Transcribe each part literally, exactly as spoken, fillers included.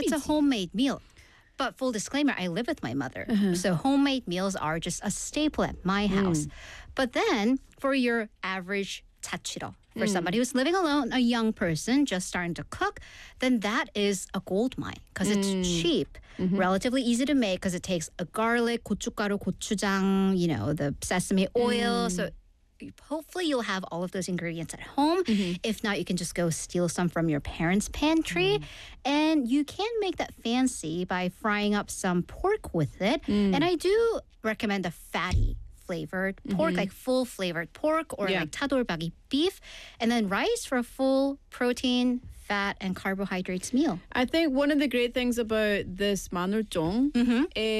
it's a homemade meal. But full disclaimer, I live with my mother. Uh-huh. So homemade meals are just a staple at my house. Mm. But then for your average tachiro, for mm. somebody who's living alone, a young person just starting to cook, then that is a gold mine because mm. it's cheap, mm-hmm. relatively easy to make because it takes a garlic, gochugaru, gochujang, you know, the sesame oil. Mm. So hopefully you'll have all of those ingredients at home. Mm-hmm. If not, you can just go steal some from your parents' pantry. Mm. And you can make that fancy by frying up some pork with it. Mm. And I do recommend a fatty flavored pork, mm-hmm. like full flavored pork or yeah. like tadorbagi beef. And then rice for a full protein, fat, and carbohydrates meal. I think one of the great things about this maneurjeong mm-hmm.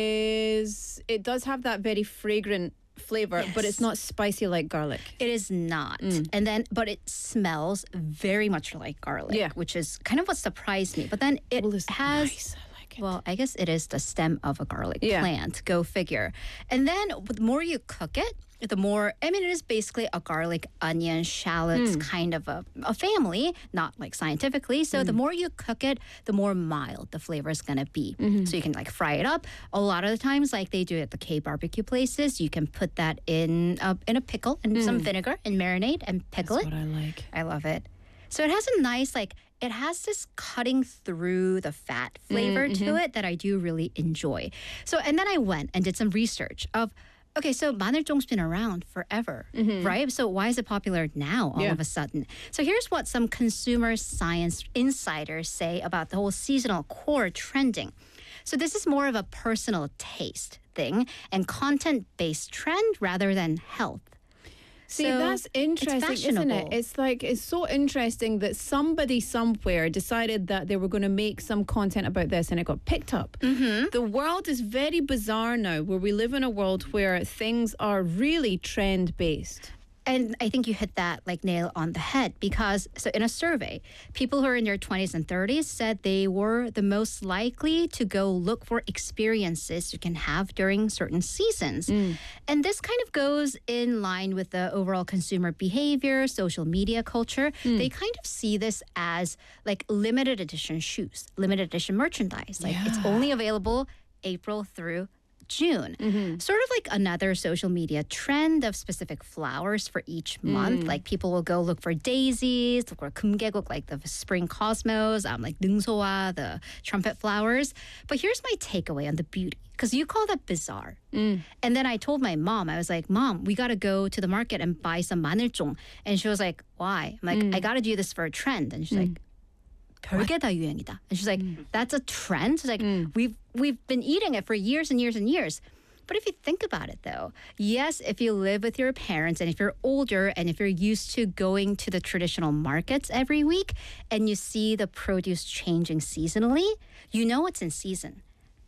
is it does have that very fragrant flavor, yes. but it's not spicy like garlic. It is not. Mm. And then, but it smells very much like garlic, yeah. which is kind of what surprised me. But then it well, has... Nice. I like it. Well, I guess it is the stem of a garlic yeah. plant. Go figure. And then the more you cook it, the more, I mean, it is basically a garlic, onion, shallots mm. kind of a, a family, not like scientifically. So mm. the more you cook it, the more mild the flavor is going to be. Mm-hmm. So you can like fry it up. A lot of the times, like they do at the K barbecue places, you can put that in a, in a pickle and mm. some vinegar and marinate and pickle That's it. That's what I like. I love it. So it has a nice, like, it has this cutting through the fat flavor mm-hmm. to it that I do really enjoy. So, and then I went and did some research of, okay, so maneurjeong's been around forever, mm-hmm. right? So why is it popular now all yeah. of a sudden? So here's what some consumer science insiders say about the whole seasonal core trending. So this is more of a personal taste thing and content-based trend rather than health. See, so that's interesting, isn't it? It's like, it's so interesting that somebody somewhere decided that they were going to make some content about this and it got picked up. Mm-hmm. The world is very bizarre now, where we live in a world where things are really trend-based. And I think you hit that like nail on the head because, so in a survey, people who are in their twenties and thirties said they were the most likely to go look for experiences you can have during certain seasons. Mm. And this kind of goes in line with the overall consumer behavior, social media culture. Mm. They kind of see this as like limited edition shoes, limited edition merchandise. Like yeah. it's only available April through June. Mm-hmm. Sort of like another social media trend of specific flowers for each month. Mm. Like people will go look for daisies, look for kumgaeguk, like the spring cosmos, um, like 능소화, the trumpet flowers. But here's my takeaway on the beauty, because you call that bizarre. Mm. And then I told my mom, I was like, Mom, we got to go to the market and buy some maneurjeong. And she was like, why? I'm like, mm. I got to do this for a trend. And she's mm. like, 별게 다 유행이다. And she's like, mm. that's a trend? She's like, mm. we've we've been eating it for years and years and years. But if you think about it, though, yes, if you live with your parents and if you're older and if you're used to going to the traditional markets every week and you see the produce changing seasonally, you know it's in season.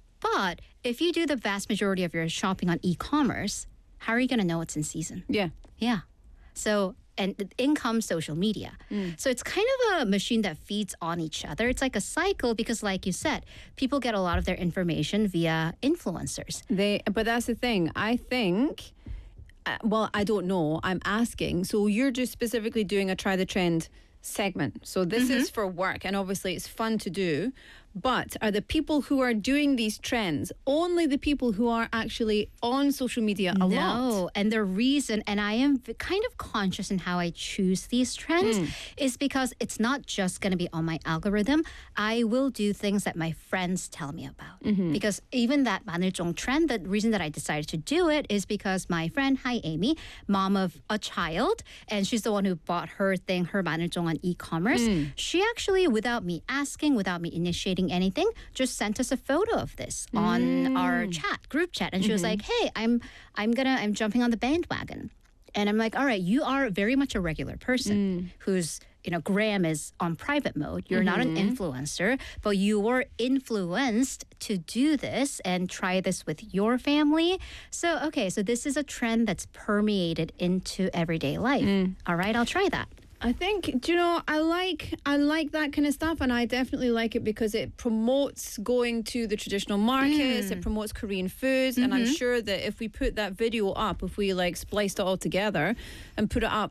But if you do the vast majority of your shopping on e-commerce, how are you going to know it's in season? Yeah. Yeah. So... and in comes social media. Mm. So it's kind of a machine that feeds on each other. It's like a cycle because, like you said, people get a lot of their information via influencers. They, but that's the thing. I think, uh, well, I don't know. I'm asking. So you're just specifically doing a Try the Trend segment. So this mm-hmm. is for work, and obviously it's fun to do. But are the people who are doing these trends only the people who are actually on social media a no. lot? No, and the reason, and I am kind of conscious in how I choose these trends, mm. is because it's not just going to be on my algorithm. I will do things that my friends tell me about. Mm-hmm. Because even that maneurjeong trend, the reason that I decided to do it is because my friend, hi Amy, mom of a child, and she's the one who bought her thing, her maneurjeong on e-commerce. Mm. She actually, without me asking, without me initiating anything, just sent us a photo of this mm. on our chat, group chat. And she mm-hmm. was like, hey, I'm I'm gonna I'm jumping on the bandwagon. And I'm like, all right, you are very much a regular person mm. who's, you know, Graham is on private mode. You're mm-hmm. not an influencer, but you were influenced to do this and try this with your family. So, okay, so this is a trend that's permeated into everyday life. Mm. All right, I'll try that. I think, do you know, I like I like that kind of stuff, and I definitely like it because it promotes going to the traditional markets, mm. it promotes Korean foods, mm-hmm. and I'm sure that if we put that video up, if we like spliced it all together and put it up,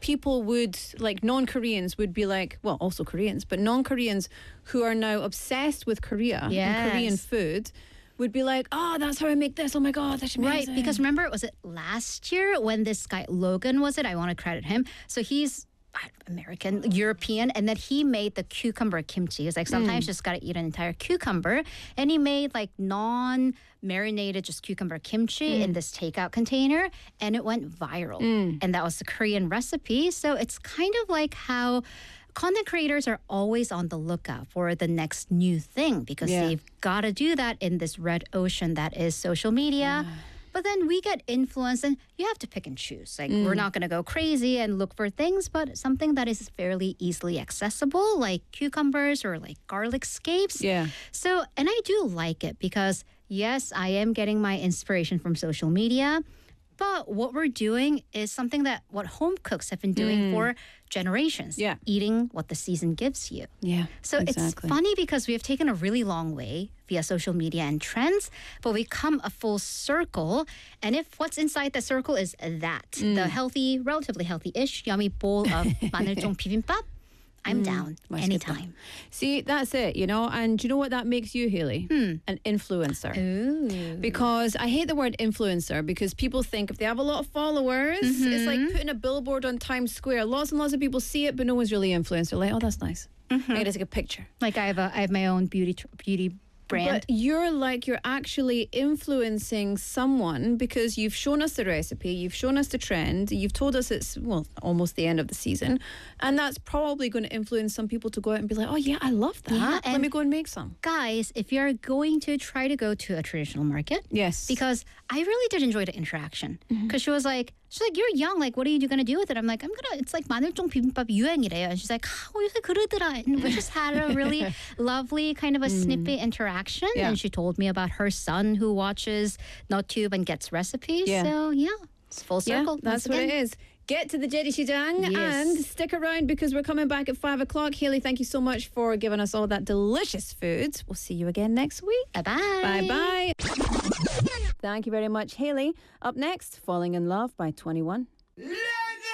people would, like non-Koreans would be like, well, also Koreans, but non-Koreans who are now obsessed with Korea Yes. and Korean food would be like, oh, that's how I make this. Oh my God, that's amazing. Right, because remember, was it last year when this guy, Logan, was it? I want to credit him. So he's American, European, and then he made the cucumber kimchi. It's like sometimes Mm. you just got to eat an entire cucumber. And he made like non-marinated just cucumber kimchi Mm. in this takeout container, and it went viral. And that was the Korean recipe. So it's kind of like how content creators are always on the lookout for the next new thing because Yeah. they've got to do that in this red ocean that is social media. But then we get influenced, and you have to pick and choose. Like, we're not going to go crazy and look for things, but something that is fairly easily accessible, like cucumbers or like garlic scapes. Yeah. So, and I do like it because, yes, I am getting my inspiration from social media. But what we're doing is something that what home cooks have been doing for generations. Yeah. Eating what the season gives you. Yeah. So exactly. it's funny because we have taken a really long way via social media and trends, but we come a full circle. And if what's inside the circle is that, the healthy, relatively healthy-ish, yummy bowl of 마늘종 bibimbap, I'm down 맛있겠다. anytime. See, that's it, you know. And do you know what that makes you, Haley? An influencer. Ooh. Because I hate the word influencer because people think if they have a lot of followers, it's like putting a billboard on Times Square. Lots and lots of people see it, but no one's really influenced. They're like, oh, that's nice. I gotta take a picture. Like I have a, I have my own beauty tr- beauty brand. But you're like, you're actually influencing someone because you've shown us the recipe, you've shown us the trend, you've told us it's, well, almost the end of the season. And that's probably going to influence some people to go out and be like, oh, yeah, I love that. Yeah, Let and- me go and make some. Guys, if you're going to try to go to a traditional market, Yes. because I really did enjoy the interaction. Because she was like, she's like, you're young. Like, what are you going to do with it? I'm like, I'm going to, it's like 마늘종 비빔밥 유행이래요. And she's like, 아, 요새 그러더라. And we just had a really lovely kind of a snippet interaction. Yeah. And she told me about her son who watches NotTube and gets recipes. Yeah. So, yeah, it's full Yeah, circle. that's what it is. Get to the Jedishijang Yes. and stick around because we're coming back at five o'clock. Haley, thank you so much for giving us all that delicious food. We'll see you again next week. Bye-bye. Bye bye. Thank you very much, Haley. Up next, Falling in Love by twenty-one.